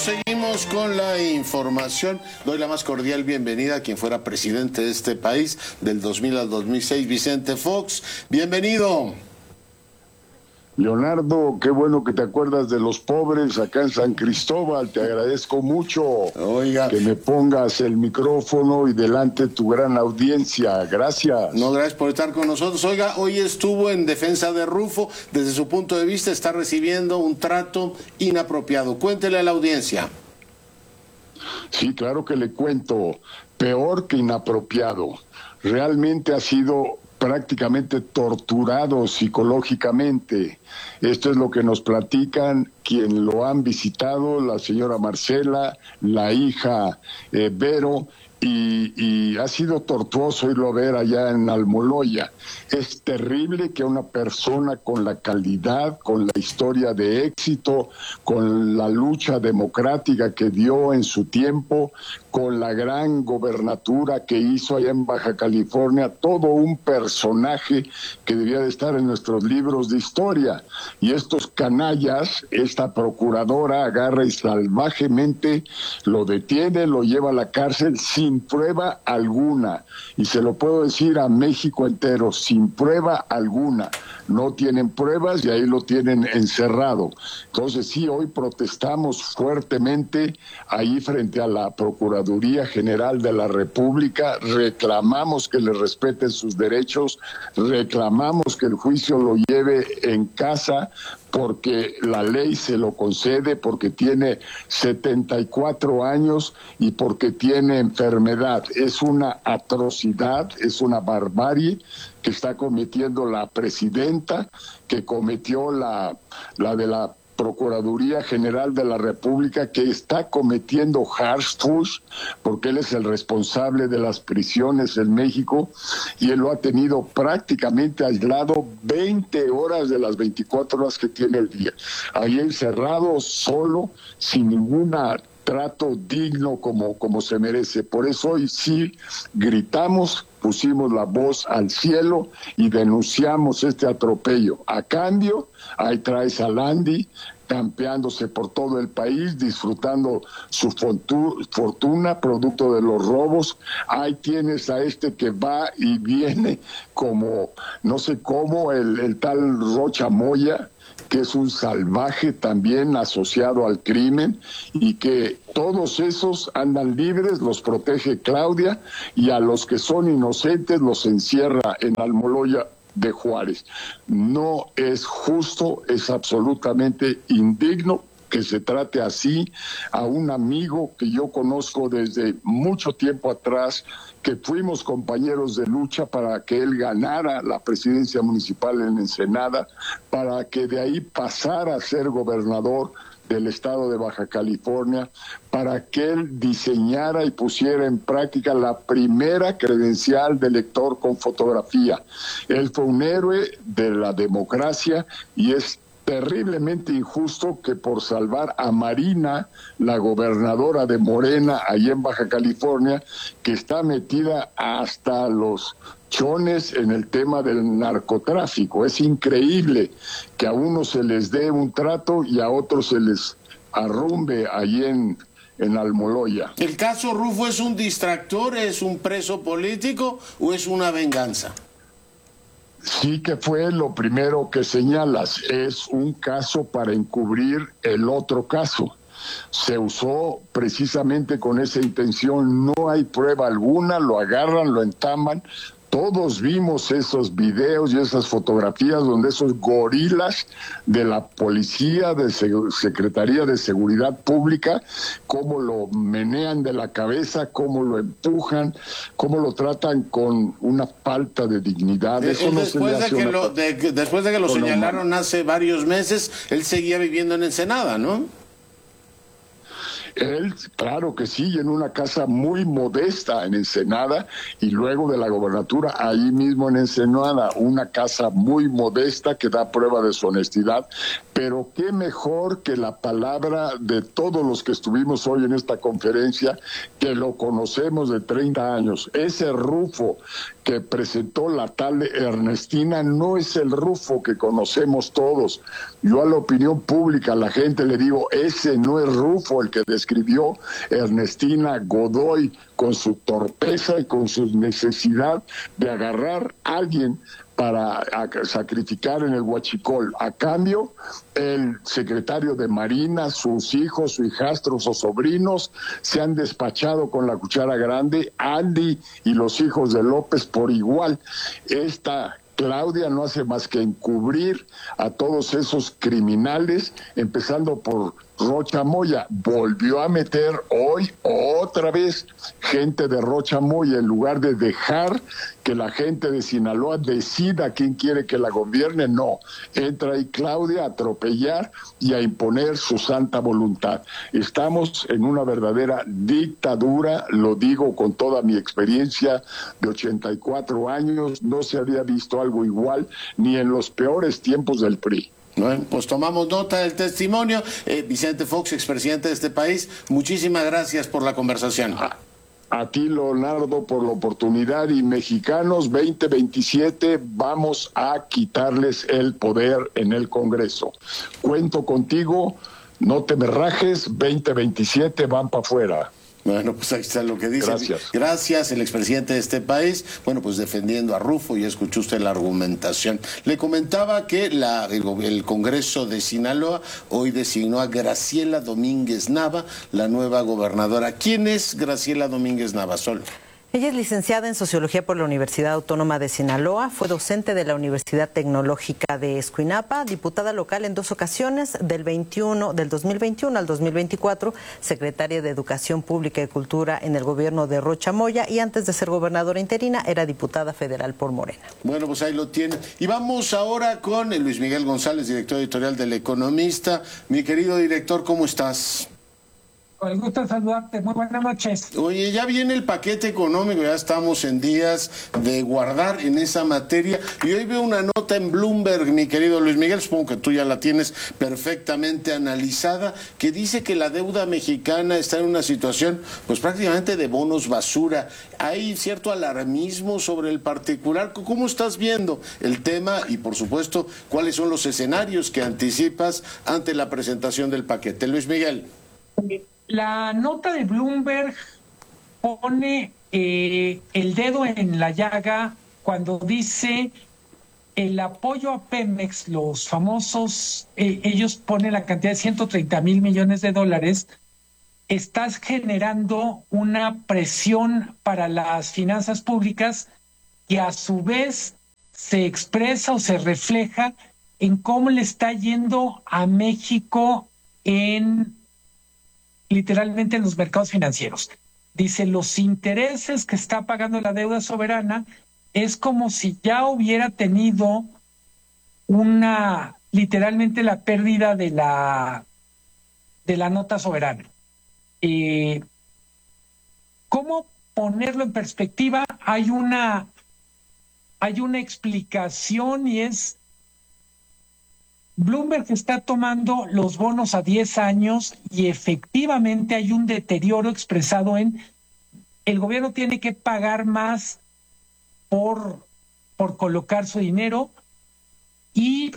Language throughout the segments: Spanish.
Seguimos con la información. Doy la más cordial bienvenida a quien fuera presidente de este país del 2000 al 2006, Vicente Fox. Bienvenido. Leonardo, qué bueno que te acuerdas de los pobres acá en San Cristóbal. Te agradezco mucho. Oiga, que me pongas el micrófono y delante tu gran audiencia. Gracias. No, gracias por estar con nosotros. Oiga, hoy estuvo en defensa de Rufo. Desde su punto de vista está recibiendo un trato inapropiado. Cuéntele a la audiencia. Sí, claro que le cuento. Peor que inapropiado. Realmente ha sido prácticamente torturado psicológicamente. Esto es lo que nos platican quien lo han visitado, la señora Marcela, la hija Vero, y ha sido tortuoso irlo a ver allá en Almoloya. Es terrible que una persona con la calidad, con la historia de éxito, con la lucha democrática que dio en su tiempo, con la gran gobernatura que hizo allá en Baja California, todo un personaje que debía de estar en nuestros libros de historia. Y estos canallas, esta procuradora agarra y salvajemente lo detiene, lo lleva a la cárcel sin prueba alguna. Y se lo puedo decir a México entero, sin prueba alguna. No tienen pruebas y ahí lo tienen encerrado. Entonces sí, hoy protestamos fuertemente ahí frente a la Procuraduría General de la República, reclamamos que le respeten sus derechos, reclamamos que el juicio lo lleve en casa, porque la ley se lo concede, porque tiene 74 años y porque tiene enfermedad. Es una atrocidad, es una barbarie que está cometiendo la presidenta, que cometió la de la Procuraduría General de la República, que está cometiendo Harfuch, porque él es el responsable de las prisiones en México, y él lo ha tenido prácticamente aislado 20 horas de las 24 horas que tiene el día. Ahí encerrado, solo, sin ninguna trato digno como se merece. Por eso hoy sí gritamos, pusimos la voz al cielo y denunciamos este atropello. A cambio, ahí traes a Landy campeándose por todo el país, disfrutando su fortuna, producto de los robos. Ahí tienes a este que va y viene como, no sé cómo, el tal Rocha Moya, que es un salvaje también asociado al crimen, y que todos esos andan libres, los protege Claudia, y a los que son inocentes los encierra en Almoloya de Juárez. No es justo, es absolutamente indigno que se trate así a un amigo que yo conozco desde mucho tiempo atrás, que fuimos compañeros de lucha para que él ganara la presidencia municipal en Ensenada, para que de ahí pasara a ser gobernador del estado de Baja California, para que él diseñara y pusiera en práctica la primera credencial de elector con fotografía. Él fue un héroe de la democracia y es terriblemente injusto que por salvar a Marina, la gobernadora de Morena, allá en Baja California, que está metida hasta los chones en el tema del narcotráfico. Es increíble que a unos se les dé un trato y a otros se les arrumbe allí en Almoloya. ¿El caso Rufo es un distractor, es un preso político o es una venganza? Sí, que fue lo primero que señalas, es un caso para encubrir el otro caso. Se usó precisamente con esa intención, no hay prueba alguna, lo agarran, lo entaman. Todos vimos esos videos y esas fotografías donde esos gorilas de la policía, de Secretaría de Seguridad Pública, cómo lo menean de la cabeza, cómo lo empujan, cómo lo tratan con una falta de dignidad. Eso no después de que lo señalaron hace varios meses, él seguía viviendo en Ensenada, ¿no? Él, claro que sí, en una casa muy modesta en Ensenada, y luego de la gobernatura, ahí mismo en Ensenada, una casa muy modesta que da prueba de su honestidad, pero qué mejor que la palabra de todos los que estuvimos hoy en esta conferencia, que lo conocemos de 30 años. Ese Rufo que presentó la tal Ernestina no es el Rufo que conocemos todos. Yo a la opinión pública, a la gente le digo, ese no es Rufo el que describió Ernestina Godoy con su torpeza y con su necesidad de agarrar a alguien para sacrificar en el huachicol. A cambio, el secretario de Marina, sus hijos, sus hijastros o sobrinos se han despachado con la cuchara grande, Andy y los hijos de López por igual. Esta Claudia no hace más que encubrir a todos esos criminales, empezando por Rocha Moya. Volvió a meter hoy otra vez gente de Rocha Moya, en lugar de dejar que la gente de Sinaloa decida quién quiere que la gobierne. No, entra ahí Claudia a atropellar y a imponer su santa voluntad. Estamos en una verdadera dictadura, lo digo con toda mi experiencia de 84 años, no se había visto algo igual ni en los peores tiempos del PRI. Bueno, pues tomamos nota del testimonio. Vicente Fox, expresidente de este país, muchísimas gracias por la conversación. A ti, Leonardo, por la oportunidad, y mexicanos, 2027 vamos a quitarles el poder en el Congreso. Cuento contigo, no te me rajes, 2027 van para afuera. Bueno, pues ahí está lo que dice. Gracias, el expresidente de este país. Bueno, pues defendiendo a Rufo, ya escuchó usted la argumentación. Le comentaba que el Congreso de Sinaloa hoy designó a Graciela Domínguez Nava, la nueva gobernadora. ¿Quién es Graciela Domínguez Nava, Sol? Ella es licenciada en Sociología por la Universidad Autónoma de Sinaloa, fue docente de la Universidad Tecnológica de Escuinapa, diputada local en 2 ocasiones, del 2021 al 2024, secretaria de Educación Pública y Cultura en el gobierno de Rocha Moya, y antes de ser gobernadora interina era diputada federal por Morena. Bueno, pues ahí lo tiene. Y vamos ahora con Luis Miguel González, director editorial del Economista. Mi querido director, ¿cómo estás? Con el gusto de saludarte, muy buenas noches. Oye, ya viene el paquete económico, ya estamos en días de guardar en esa materia, y hoy veo una nota en Bloomberg, mi querido Luis Miguel, supongo que tú ya la tienes perfectamente analizada, que dice que la deuda mexicana está en una situación pues prácticamente de bonos basura. Hay cierto alarmismo sobre el particular. ¿Cómo estás viendo el tema y, por supuesto, cuáles son los escenarios que anticipas ante la presentación del paquete? Luis Miguel. La nota de Bloomberg pone el dedo en la llaga cuando dice el apoyo a Pemex, los famosos, ellos ponen la cantidad de 130,000 millones de dólares, está generando una presión para las finanzas públicas que a su vez se expresa o se refleja en cómo le está yendo a México literalmente en los mercados financieros. Dice, los intereses que está pagando la deuda soberana es como si ya hubiera tenido literalmente la pérdida de la nota soberana. ¿Cómo ponerlo en perspectiva? Hay una explicación, y es Bloomberg está tomando los bonos a 10 años y efectivamente hay un deterioro expresado en el gobierno tiene que pagar más por colocar su dinero, y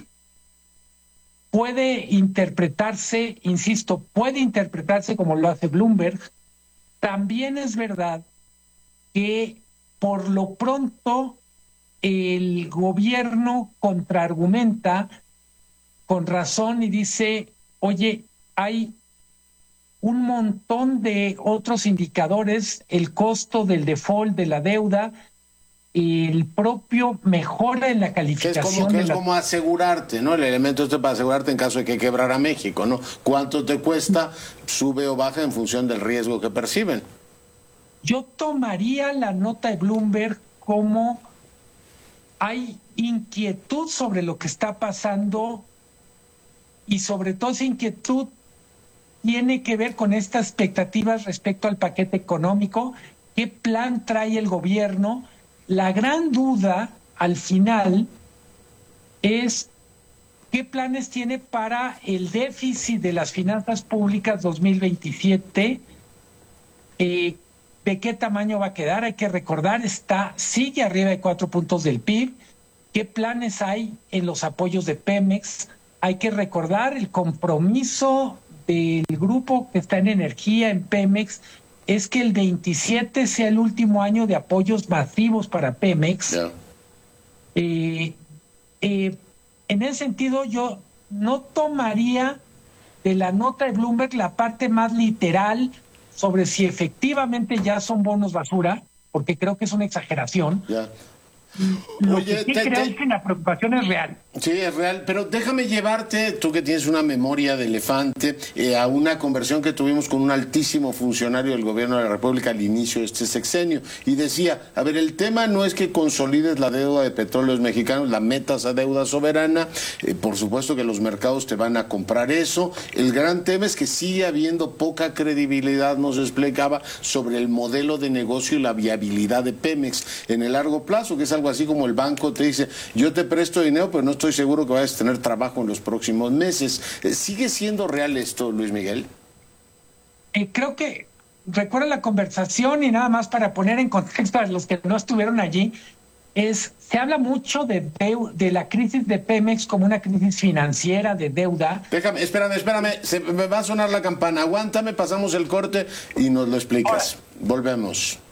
puede interpretarse, insisto, como lo hace Bloomberg. También es verdad que por lo pronto el gobierno contraargumenta con razón y dice, oye, hay un montón de otros indicadores, el costo del default de la deuda, el propio mejora en la calificación. Es como asegurarte, ¿no? El elemento para asegurarte en caso de que quebrara México, ¿no? ¿Cuánto te cuesta? Sube o baja en función del riesgo que perciben. Yo tomaría la nota de Bloomberg como hay inquietud sobre lo que está pasando, y sobre todo esa inquietud tiene que ver con estas expectativas respecto al paquete económico. ¿Qué plan trae el gobierno? La gran duda al final es qué planes tiene para el déficit de las finanzas públicas 2027, de qué tamaño va a quedar. Hay que recordar, sigue arriba de 4 puntos del PIB. ¿Qué planes hay en los apoyos de Pemex? Hay que recordar el compromiso del grupo que está en energía en Pemex es que el 27 sea el último año de apoyos masivos para Pemex. Yeah. En ese sentido, yo no tomaría de la nota de Bloomberg la parte más literal sobre si efectivamente ya son bonos basura, porque creo que es una exageración. Yeah. Oye, que sí creo es que la preocupación es real. Sí, es real, pero déjame llevarte, tú que tienes una memoria de elefante, a una conversación que tuvimos con un altísimo funcionario del gobierno de la República al inicio de este sexenio, y decía, a ver, el tema no es que consolides la deuda de petróleos mexicanos, la metas a deuda soberana, por supuesto que los mercados te van a comprar eso, el gran tema es que sigue habiendo poca credibilidad, nos explicaba, sobre el modelo de negocio y la viabilidad de Pemex en el largo plazo, que es algo así como el banco te dice, yo te presto dinero, pero no estoy seguro que vayas a tener trabajo en los próximos meses. ¿Sigue siendo real esto, Luis Miguel? Creo que recuerdo la conversación, y nada más para poner en contexto a los que no estuvieron allí, se habla mucho de la crisis de Pemex como una crisis financiera de deuda. Espérame, me va a sonar la campana. Aguántame, pasamos el corte y nos lo explicas. Ahora. Volvemos.